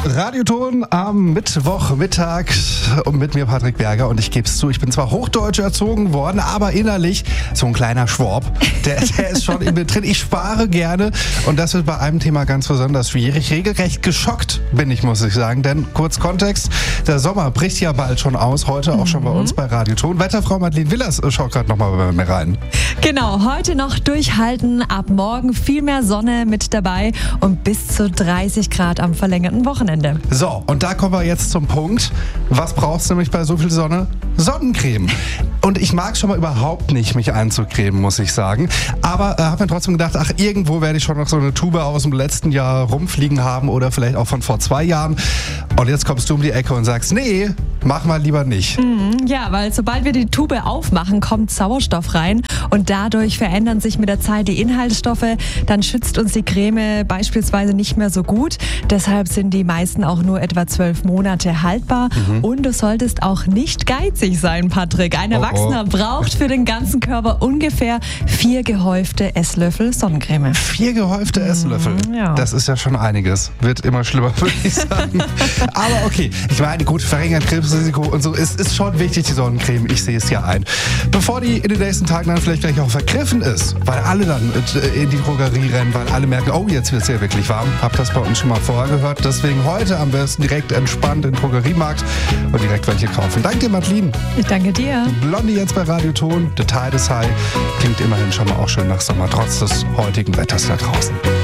Radioton am Mittwochmittag und mit mir Patrick Berger und ich gebe es zu, ich bin zwar hochdeutsch erzogen worden, aber innerlich so ein kleiner Schwab, der ist schon in mir drin. Ich spare gerne und das wird bei einem Thema ganz besonders schwierig. Regelrecht geschockt bin ich, muss ich sagen, denn kurz Kontext, der Sommer bricht ja bald schon aus, heute auch schon bei uns bei Radioton. Wetterfrau Madeleine Willers schaut gerade nochmal bei mir rein. Genau, heute noch durchhalten, ab morgen viel mehr Sonne mit dabei und bis zu 30 Grad am verlängerten Wochenende. So, und da kommen wir jetzt zum Punkt. Was brauchst du nämlich bei so viel Sonne? Sonnencreme. Und ich mag schon mal überhaupt nicht, mich einzucremen, muss ich sagen. Aber habe mir trotzdem gedacht, ach, irgendwo werde ich schon noch so eine Tube aus dem letzten Jahr rumfliegen haben oder vielleicht auch von vor 2 Jahren. Und jetzt kommst du um die Ecke und sagst, nee, mach mal lieber nicht. Ja, weil sobald wir die Tube aufmachen, kommt Sauerstoff rein und dadurch verändern sich mit der Zeit die Inhaltsstoffe. Dann schützt uns die Creme beispielsweise nicht mehr so gut. Deshalb sind die meisten auch nur etwa 12 Monate haltbar. Und du solltest auch nicht geizig sein, Patrick. Ein Erwachsener braucht für den ganzen Körper ungefähr 4 gehäufte Esslöffel Sonnencreme. 4 gehäufte Esslöffel. Ja. Das ist ja schon einiges. Wird immer schlimmer, würde ich sagen. Aber okay, ich meine, gut, verringert Krebsrisiko und so. Es ist schon wichtig, die Sonnencreme. Ich sehe es ja ein. Bevor die in den nächsten Tagen dann vielleicht gleich auch vergriffen ist, weil alle dann in die Drogerie rennen, weil alle merken, oh, jetzt wird es ja wirklich warm. Habt das bei uns schon mal vorher gehört. Deswegen heute am besten direkt entspannt in den Drogeriemarkt und direkt welche kaufen. Danke dir, Madeleine. Ich danke dir. Blondie jetzt bei Radioton. The Tide is High. Klingt immerhin schon mal auch schön nach Sommer, trotz des heutigen Wetters da draußen.